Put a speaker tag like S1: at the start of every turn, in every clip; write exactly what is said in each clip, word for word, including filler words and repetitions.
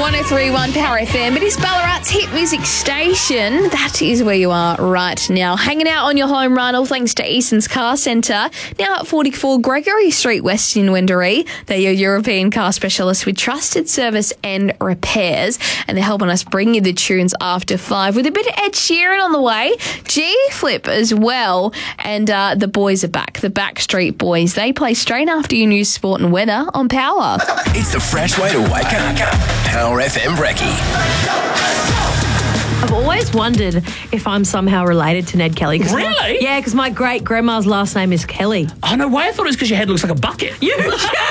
S1: one oh three point one Power F M. It is Ballarat's hit music station. That is where you are right now. Hanging out on your home run, all thanks to Eason's Car Centre. Now at forty-four Gregory Street West in Wendouree. They're your European car specialists with trusted service and repairs. And they're helping us bring you the tunes after five with a bit of Ed Sheeran on the way. G-Flip as well. And uh, the boys are back. The Backstreet Boys. They play straight after your news, sport and weather on Power.
S2: It's the fresh way to wake up. Power F M Brekkie.
S3: I've always wondered if I'm somehow related to Ned Kelly.
S4: Really?
S3: My, yeah, because my great-grandma's last name is Kelly.
S4: Oh, no way. I thought it was because your head looks like a bucket.
S3: You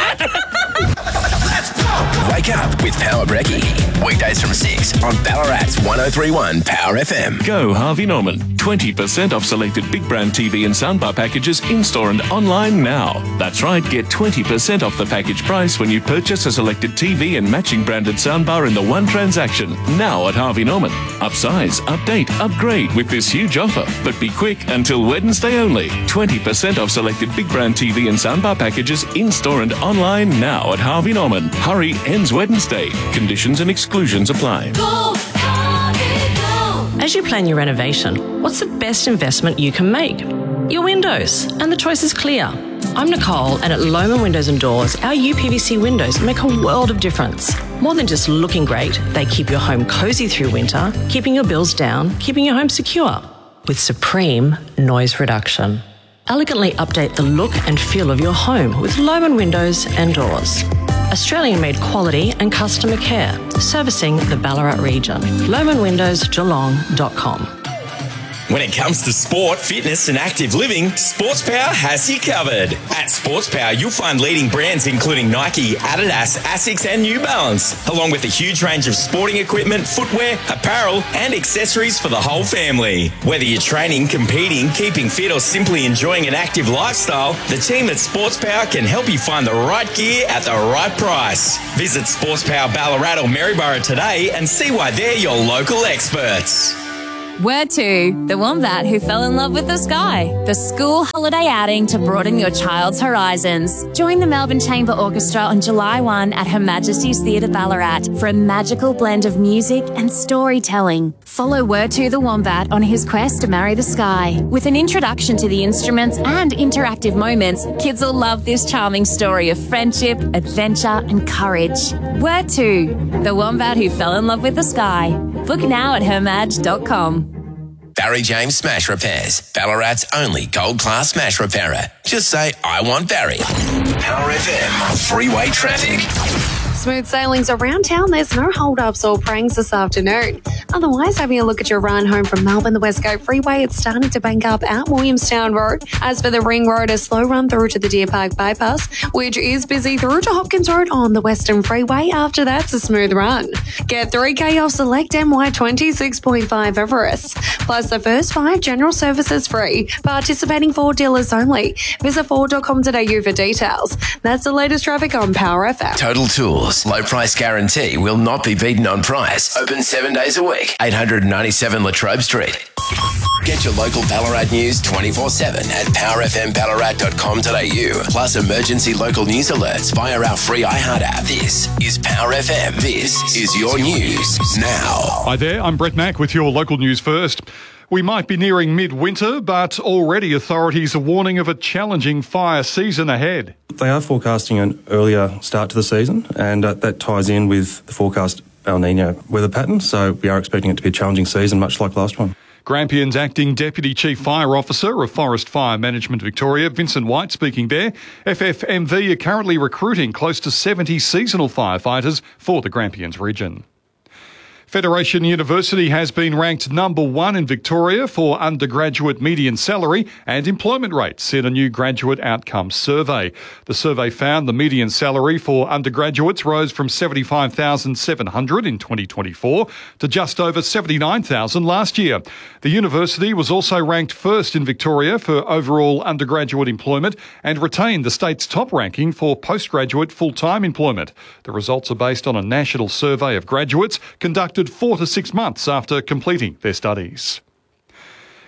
S2: Wake up with Power Brekkie. Weekdays from six on Ballarat's one oh three point one Power F M.
S5: Go Harvey Norman. twenty percent off selected big brand T V and soundbar packages in-store and online now. That's right, get twenty percent off the package price when you purchase a selected T V and matching branded soundbar in the one transaction. Now at Harvey Norman. Upsize, update, upgrade with this huge offer. But be quick until Wednesday only. twenty percent off selected big brand T V and soundbar packages in-store and online now at Harvey Norman. Hurry, ends Wednesday. Conditions and exclusions apply.
S6: Go, Harvey, go.
S3: As you plan your renovation, what's the best investment you can make? Your windows, and the choice is clear. I'm Nicole, and at Lohmann Windows and Doors, our U P V C windows make a world of difference. More than just looking great, they keep your home cosy through winter, keeping your bills down, keeping your home secure. With supreme noise reduction. Elegantly update the look and feel of your home with Lohmann Windows and Doors. Australian-made quality and customer care, servicing the Ballarat region. lohmann windows geelong dot com.
S7: When it comes to sport, fitness and active living, SportsPower has you covered. At SportsPower, you'll find leading brands including Nike, Adidas, Asics and New Balance, along with a huge range of sporting equipment, footwear, apparel and accessories for the whole family. Whether you're training, competing, keeping fit or simply enjoying an active lifestyle, the team at SportsPower can help you find the right gear at the right price. Visit SportsPower Ballarat or Maryborough today and see why they're your local experts.
S8: Where to? The Wombat who fell in love with the sky. The school holiday outing to broaden your child's horizons. Join the Melbourne Chamber Orchestra on July first at Her Majesty's Theatre Ballarat for a magical blend of music and storytelling. Follow Where to the Wombat on his quest to marry the sky. With an introduction to the instruments and interactive moments, kids will love this charming story of friendship, adventure and courage. Where to? The Wombat who fell in love with the sky. Book now at her maj dot com.
S2: Barry James Smash Repairs. Ballarat's only gold-class smash repairer. Just say, I want Barry. Power F M. Freeway traffic.
S9: Smooth sailings around town. There's no hold-ups or pranks this afternoon. Otherwise, having a look at your run home from Melbourne, the West Coast Freeway, it's starting to bank up at Williamstown Road. As for the Ring Road, a slow run through to the Deer Park Bypass, which is busy through to Hopkins Road on the Western Freeway. After that's a smooth run. Get three K off select M Y twenty-six point five Everest. Plus the first five general services free. Participating Ford dealers only. Visit ford dot com dot a u for details. That's the latest traffic on Power F M.
S2: Total Tools. Low price guarantee will not be beaten on price. Open seven days a week. eight ninety-seven Latrobe Street. Get your local Ballarat news twenty-four seven at power f m ballarat dot com dot a u. Plus emergency local news alerts via our free iHeart app. This is Power F M. This is your news now.
S10: Hi there, I'm Brett Mack with your local news first. We might be nearing midwinter, but already authorities are warning of a challenging fire season ahead.
S11: They are forecasting an earlier start to the season, and uh, that ties in with the forecast El Nino weather pattern, so we are expecting it to be a challenging season, much like last one.
S10: Grampian's Acting Deputy Chief Fire Officer of Forest Fire Management Victoria, Vincent White, speaking there. F F M V are currently recruiting close to seventy seasonal firefighters for the Grampians region. Federation University has been ranked number one in Victoria for undergraduate median salary and employment rates in a new graduate outcomes survey. The survey found the median salary for undergraduates rose from seventy-five thousand seven hundred dollars in twenty twenty-four to just over seventy-nine thousand dollars last year. The university was also ranked first in Victoria for overall undergraduate employment and retained the state's top ranking for postgraduate full-time employment. The results are based on a national survey of graduates conducted four to six months after completing their studies.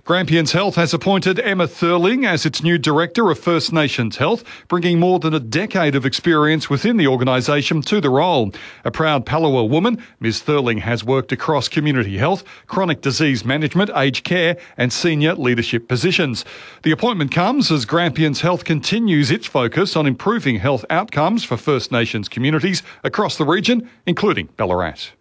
S10: Grampians Health has appointed Emma Thurling as its new Director of First Nations Health, bringing more than a decade of experience within the organisation to the role. A proud Palawa woman, Miz Thurling has worked across community health, chronic disease management, aged care and senior leadership positions. The appointment comes as Grampians Health continues its focus on improving health outcomes for First Nations communities across the region, including Ballarat.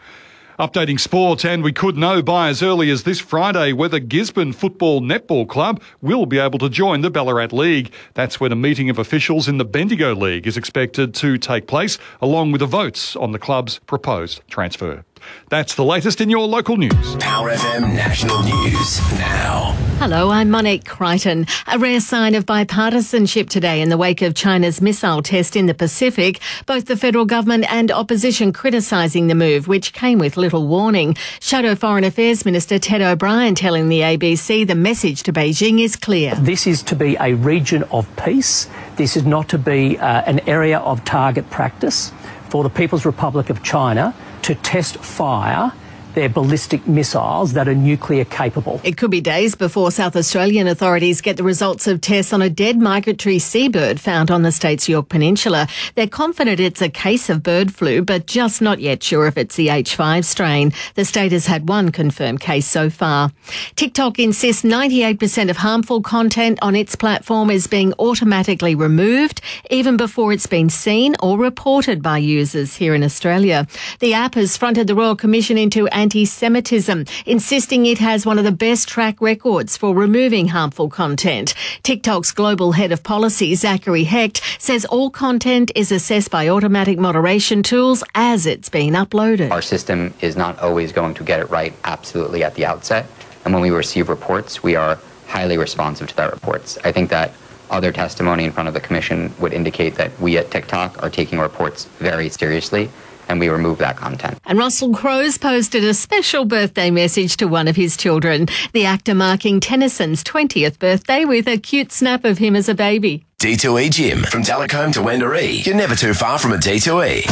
S10: Updating sport, and we could know by as early as this Friday whether Gisborne Football Netball Club will be able to join the Ballarat League. That's when a meeting of officials in the Bendigo League is expected to take place, along with the votes on the club's proposed transfer. That's the latest in your local news.
S2: Power F M National News now.
S12: Hello, I'm Monique Crichton. A rare sign of bipartisanship today in the wake of China's missile test in the Pacific. Both the federal government and opposition criticising the move, which came with little warning. Shadow Foreign Affairs Minister Ted O'Brien telling the A B C the message to Beijing is clear.
S4: This is to be a region of peace. This is not to be uh, an area of target practice for the People's Republic of China to test fire their ballistic missiles that are nuclear capable.
S12: It could be days before South Australian authorities get the results of tests on a dead migratory seabird found on the state's York Peninsula. They're confident it's a case of bird flu, but just not yet sure if it's the H five strain. The state has had one confirmed case so far. TikTok insists ninety-eight percent of harmful content on its platform is being automatically removed, even before it's been seen or reported by users here in Australia. The app has fronted the Royal Commission into anti-Semitism, insisting it has one of the best track records for removing harmful content. TikTok's global head of policy, Zachary Hecht, says all content is assessed by automatic moderation tools as it's been uploaded.
S13: Our system is not always going to get it right absolutely at the outset, and when we receive reports, we are highly responsive to that reports. I think that other testimony in front of the Commission would indicate that we at TikTok are taking reports very seriously, and we remove that content.
S12: And Russell Crowe's posted a special birthday message to one of his children, the actor marking Tennyson's twentieth birthday with a cute snap of him as a baby.
S2: D two E Gym. From Telecombe to Wendouree. You're never too far from a D two E.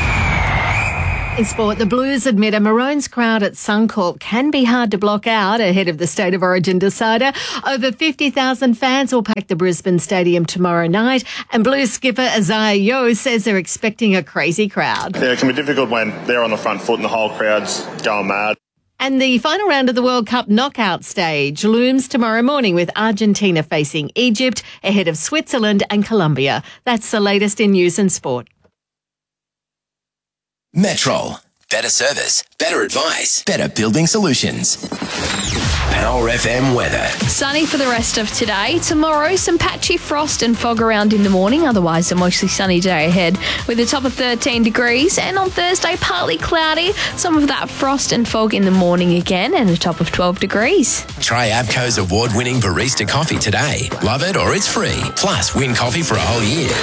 S12: In sport, the Blues admit a Maroons crowd at Suncorp can be hard to block out ahead of the State of Origin decider. Over fifty thousand fans will pack the Brisbane Stadium tomorrow night, and Blues skipper Isaiah Yeo says they're expecting a crazy crowd.
S14: Yeah, it can be difficult when they're on the front foot and the whole crowd's going mad.
S12: And the final round of the World Cup knockout stage looms tomorrow morning with Argentina facing Egypt ahead of Switzerland and Colombia. That's the latest in news and sport.
S2: Metrol. Better service, better advice, better building solutions. Power F M weather.
S1: Sunny for the rest of today. Tomorrow, some patchy frost and fog around in the morning. Otherwise, a mostly sunny day ahead with a top of thirteen degrees. And on Thursday, partly cloudy. Some of that frost and fog in the morning again and a top of twelve degrees.
S2: Try Abco's award-winning barista coffee today. Love it or it's free. Plus, win coffee for a whole year.